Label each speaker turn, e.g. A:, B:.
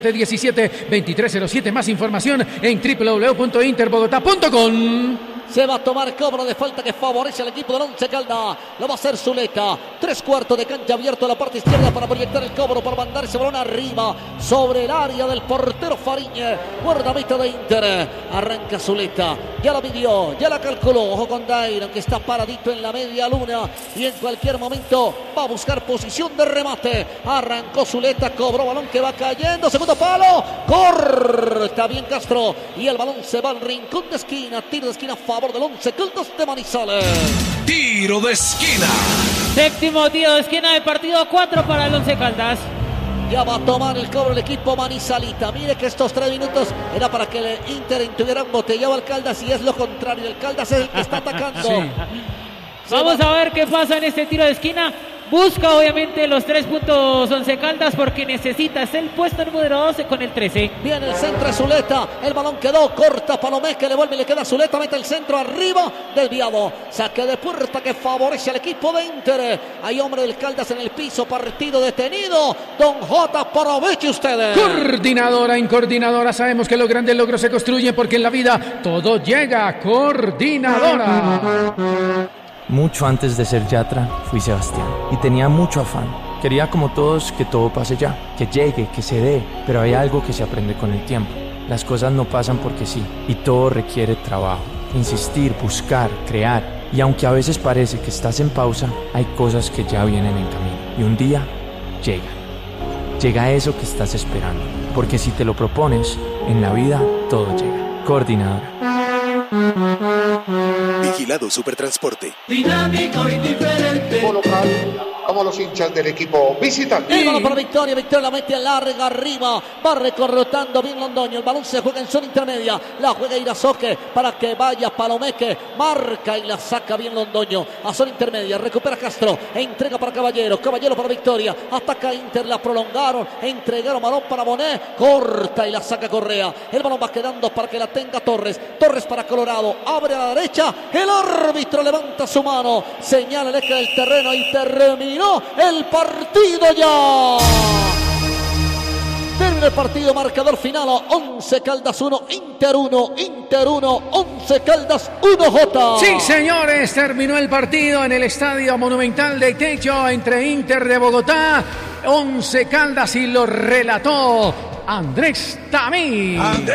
A: 17-2307. Más información en www.interbogotá.com.
B: Se va a tomar cobro de falta que favorece al equipo del Once Caldas. Lo va a hacer Zuleta. 3/4 de cancha abierto a la parte izquierda para proyectar el cobro, para mandar ese balón arriba sobre el área del portero Fariñez, guardameta de Inter. Arranca Zuleta. Ya la midió, ya la calculó. Ojo con Dairon, que está paradito en la media luna y en cualquier momento va a buscar posición de remate. Arrancó Zuleta, cobró balón que va cayendo. Segundo palo. Corta bien Castro. Y el balón se va al rincón de esquina. Tiro de esquina a favor del Once Caldas de Manizales.
C: Tiro de esquina.
D: Séptimo tiro de esquina del partido, 4 para el Once Caldas.
B: Ya va a tomar el cobro el equipo manizalita. Mire que estos 3 minutos era para que el Inter tuviera embotellado al Caldas, y es lo contrario. El Caldas es el que está atacando.
D: Sí. Vamos a ver qué pasa en este tiro de esquina. Busca obviamente los 3 puntos Once Caldas porque necesita el puesto número 12 con el 13.
B: Viene el centro de Zuleta. El balón quedó, corta Palomé, que le vuelve y le queda a Zuleta. Mete el centro arriba, desviado. Saque de puerta que favorece al equipo de Inter. Hay hombre del Caldas en el piso, partido detenido. Don J, aproveche ustedes.
A: Coordinadora, en Coordinadora sabemos que los grandes logros se construyen porque en la vida todo llega. Coordinadora.
E: Mucho antes de ser Yatra, fui Sebastián y tenía mucho afán. Quería como todos que todo pase ya, que llegue, que se dé, pero hay algo que se aprende con el tiempo. Las cosas no pasan porque sí, y todo requiere trabajo, insistir, buscar, crear. Y aunque a veces parece que estás en pausa, hay cosas que ya vienen en camino. Y un día, llegan. Llega eso que estás esperando, porque si te lo propones, en la vida todo llega. Coordinadora.
C: Vigilado Supertransporte.
F: Dinámico y diferente.
G: Local, como los hinchas del equipo visitante.
B: El balón para Victoria. Victoria la mete larga arriba. Va recorrotando bien Londoño. El balón se juega en zona intermedia. La juega Irazoque para que vaya Palomeque. Marca y la saca bien Londoño. A zona intermedia. Recupera Castro. Entrega para Caballero. Caballero para Victoria. Ataca Inter. La prolongaron. Entregaron balón para Bonet. Corta y la saca Correa. El balón va quedando para que la tenga Torres. Torres para Colorado. Abre a la derecha. El árbitro levanta su mano. Señala el eje del terreno y terminó el partido ya. Termina el partido, marcador final: Once Caldas 1, Inter 1, Inter 1, Once Caldas 1, J.
A: Sí, señores, terminó el partido en el Estadio Monumental de Techo entre Inter de Bogotá, Once Caldas, y lo relató Andrés Tamí.